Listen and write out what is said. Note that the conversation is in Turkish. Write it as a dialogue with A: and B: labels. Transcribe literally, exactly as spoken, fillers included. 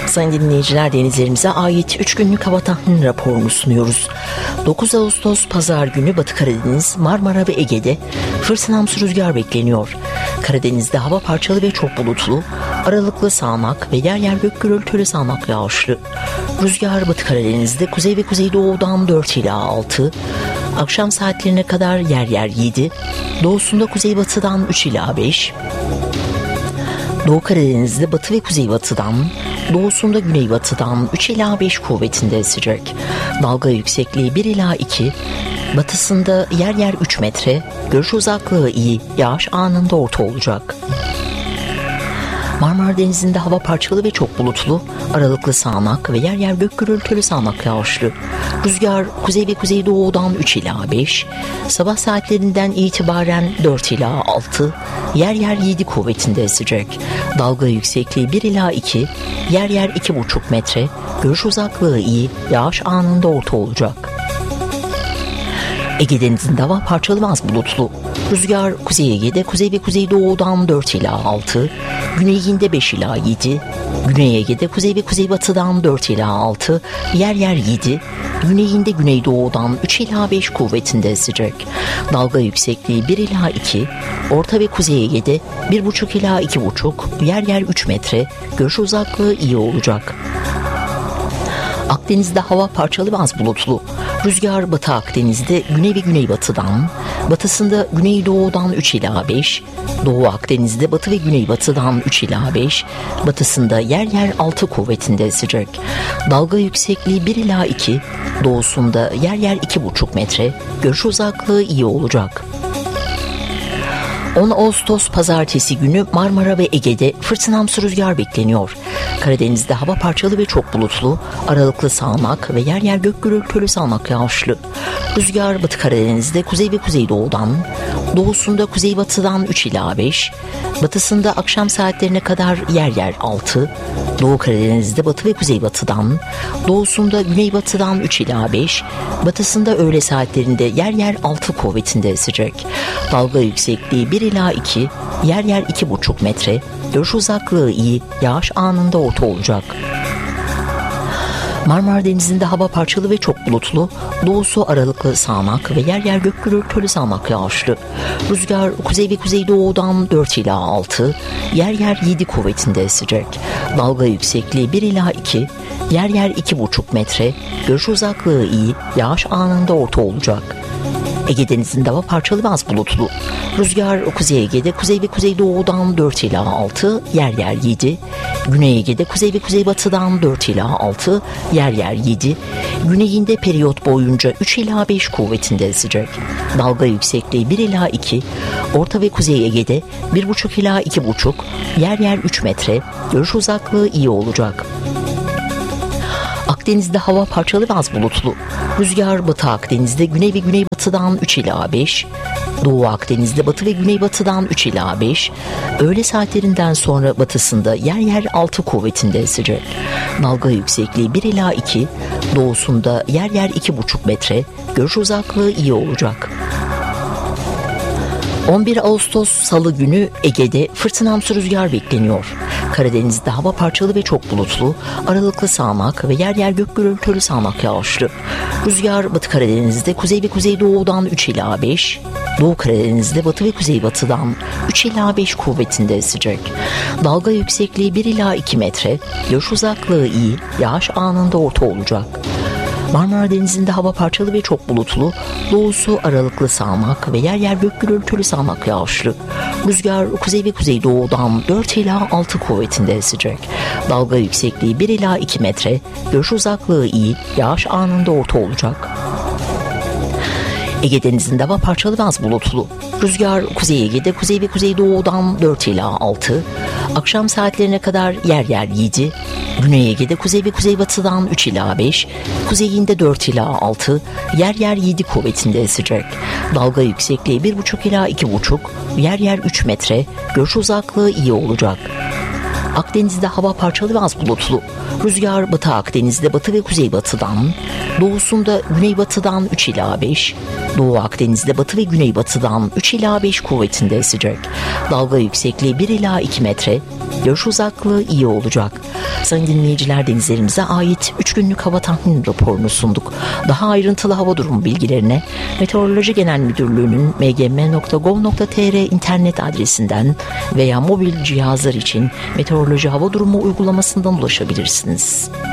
A: sayın dinleyiciler, denizlerimize ait üç günlük hava tahmini raporunu sunuyoruz. dokuz Ağustos Pazar günü Batı Karadeniz, Marmara ve Ege'de fırtınamsı rüzgar bekleniyor. Karadeniz'de hava parçalı ve çok bulutlu, aralıklı sağanak ve yer yer gök gürültülü sağanak yağışlı. Rüzgar Batı Karadeniz'de kuzey ve kuzeydoğudan dört ila altı, akşam saatlerine kadar yer yer yedi, doğusunda kuzeybatıdan üç ila beş, Doğu Karadeniz'de batı ve kuzeybatıdan, doğusunda güneybatıdan üç ila beş kuvvetinde esecek. Dalga yüksekliği bir ila iki, batısında yer yer üç metre, görüş uzaklığı iyi, yağış anında orta olacak. Marmara Denizi'nde hava parçalı ve çok bulutlu, aralıklı sağanak ve yer yer gök gürültülü sağanak yağışlı. Rüzgar kuzey ve kuzeydoğudan üç ila beş, sabah saatlerinden itibaren dört ila altı, yer yer yedi kuvvetinde esecek. Dalga yüksekliği bir ila iki, yer yer iki buçuk metre, görüş uzaklığı iyi, yağış anında orta olacak. Ege Denizi'nde hava parçalı ve az bulutlu. Rüzgar Kuzey Ege'de kuzey ve kuzeydoğudan dört ila altı, güneyinde beş ila yedi, Güney Ege'de kuzey ve kuzeybatıdan dört ila altı, yer yer yedi, güneyinde güneydoğudan üç ila beş kuvvetinde esecek. Dalga yüksekliği bir ila iki, Orta ve Kuzey Ege'de bir buçuk ila iki buçuk, yer yer üç metre, görüş uzaklığı iyi olacak. Akdeniz'de hava parçalı ve az bulutlu. Rüzgar Batı Akdeniz'de güney ve güneybatıdan, batısında güneydoğudan üç ila beş, Doğu Akdeniz'de batı ve güneybatıdan üç ila beş, batısında yer yer altı kuvvetinde esecek. Dalga yüksekliği bir ila iki, doğusunda yer yer iki buçuk metre, görüş uzaklığı iyi olacak. on Ağustos Pazartesi günü Marmara ve Ege'de fırtınamsı rüzgar bekleniyor. Karadeniz'de hava parçalı ve çok bulutlu, aralıklı sağanak ve yer yer gök gürültülü sağanak yağışlı. Rüzgar Batı Karadeniz'de kuzey ve kuzeydoğudan, doğusunda kuzeybatıdan üç ila beş, batısında akşam saatlerine kadar yer yer altı, Doğu Karadeniz'de batı ve kuzeybatıdan, doğusunda güneybatıdan üç ila beş, batısında öğle saatlerinde yer yer altı kuvvetinde esecek. Dalga yüksekliği bir ila iki, yer yer iki buçuk metre, görüş uzaklığı iyi, yağış anında orta olacak. Marmara Denizi'nde hava parçalı ve çok bulutlu, doğusu aralıklı sağanak ve yer yer gök gürültülü sağanak yağışlı. Rüzgar kuzey ve kuzeydoğudan dört ila altı, yer yer yedi kuvvetinde esecek. Dalga yüksekliği bir ila iki, yer yer iki buçuk metre, görüş uzaklığı iyi, yağış anında orta olacak. Ege Denizi'nde hava parçalı ve az bulutlu. Rüzgar Kuzey Ege'de kuzey ve kuzeydoğudan dört ila altı, yer yer yedi, Güney Ege'de kuzey ve kuzeybatıdan dört ila altı, yer yer yedi, güneyinde periyot boyunca üç ila beş kuvvetinde esecek. Dalga yüksekliği bir ila iki, Orta ve Kuzey Ege'de bir buçuk ila iki buçuk, yer yer üç metre, görüş uzaklığı iyi olacak. Akdeniz'de hava parçalı ve az bulutlu. Rüzgar Batı Akdeniz'de güney ve güneybatıdan üç ila beş, Doğu Akdeniz'de batı ve güneybatıdan üç ila beş, öğle saatlerinden sonra batısında yer yer altı kuvvetinde esecek. Dalga yüksekliği bir ila iki, doğusunda yer yer iki buçuk metre, görüş uzaklığı iyi olacak. on bir Ağustos Salı günü Ege'de fırtınamsı rüzgar bekleniyor. Karadeniz'de hava parçalı ve çok bulutlu, aralıklı sağanak ve yer yer gök gürültülü sağanak yağışlı. Rüzgar Batı Karadeniz'de kuzey ve kuzeydoğudan üç ila beş, Doğu Karadeniz'de batı ve kuzeybatıdan üç ila beş kuvvetinde esecek. Dalga yüksekliği bir ila iki metre, görüş uzaklığı iyi, yağış anında orta olacak. Marmara Denizi'nde hava parçalı ve çok bulutlu, doğusu aralıklı sağanak ve yer yer gök gürültülü sağanak yağışlı. Rüzgar kuzey ve kuzeydoğudan dört ila altı kuvvetinde esecek. Dalga yüksekliği bir ila iki metre, görüş uzaklığı iyi, yağış anında orta olacak. Ege Denizi'nde hava parçalı ve az bulutlu. Rüzgar Kuzey Ege'de kuzey ve kuzeydoğudan dört ila altı, akşam saatlerine kadar yer yer yedi, Güney Ege'de kuzey ve kuzeybatıdan üç ila beş, kuzeyinde dört ila altı, yer yer yedi kuvvetinde esecek. Dalga yüksekliği bir buçuk ila iki buçuk, yer yer üç metre, görüş uzaklığı iyi olacak. Akdeniz'de hava parçalı ve az bulutlu. Rüzgar Batı Akdeniz'de batı ve kuzeybatıdan, doğusunda güneybatıdan üç ila beş, Doğu Akdeniz'de batı ve güneybatıdan üç ila beş kuvvetinde esecek. Dalga yüksekliği bir ila iki metre, görüş uzaklığı iyi olacak. Sayın dinleyiciler, denizlerimize ait üç günlük hava tahmin raporunu sunduk. Daha ayrıntılı hava durumu bilgilerine Meteoroloji Genel Müdürlüğü'nün m g m nokta gov nokta t r internet adresinden veya mobil cihazlar için meteoroloji hava durumu uygulamasından ulaşabilirsiniz.